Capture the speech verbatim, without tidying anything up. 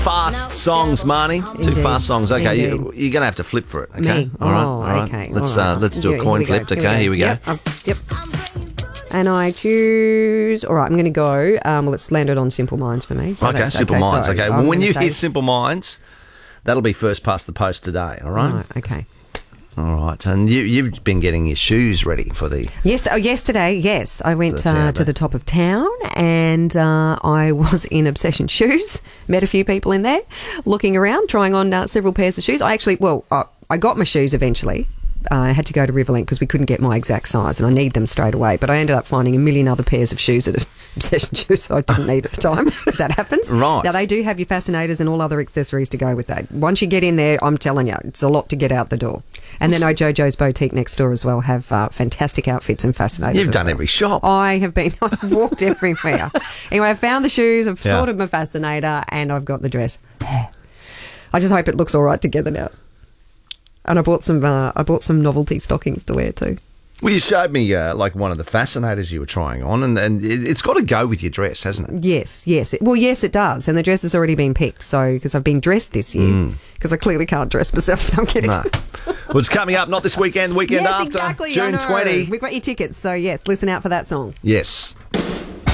Fast songs, Marnie. Two Indeed. fast songs. Okay, you, Indeed. you're going to have to flip for it. Okay. Me? All right. Oh, all right. okay. Let's All right. uh, let's do Here- a here coin we go. flip. Here we Okay. Here we go. Yep. um, yep. And I choose. All right, I'm going to go. Um, well, it's landed on Simple Minds for me. So Okay. that's Simple Minds. so Okay. I'm Well, when gonna you say- hear Simple Minds, that'll be first past the post today. All right. Right, okay. All right. And you you've been getting your shoes ready for the. Yes. Oh, yesterday, yes, I went The town, uh, to eh? the top of town, and uh, I was in Obsession Shoes. Met a few people in there, looking around, trying on uh, several pairs of shoes. I actually, well, uh, I got my shoes eventually. Uh, I had to go to Riverlink because we couldn't get my exact size, and I need them straight away. But I ended up finding a million other pairs of shoes at Obsession Shoes that I didn't need at the time, because that happens. Right. Now, they do have your fascinators and all other accessories to go with that. Once you get in there, I'm telling you, it's a lot to get out the door. And then Jojo's Boutique next door as well have uh, fantastic outfits and fascinators. You've as done well. every shop. I have been, I've walked everywhere. Anyway, I've found the shoes, I've Yeah. sorted my fascinator, and I've got the dress. I just hope it looks all right together now. And I bought some, uh, I bought some novelty stockings to wear too. Well, you showed me uh, like one of the fascinators you were trying on, and, and it, it's got to go with your dress, hasn't it? Yes, yes. It, well, yes, it does. And the dress has already been picked. So, because I've been dressed this year, because I clearly can't dress myself. I'm kidding. No. Well, it's coming up not this weekend, weekend Yes, after exactly. I June know. twentieth. We've got your tickets. So, yes, listen out for that song. Yes.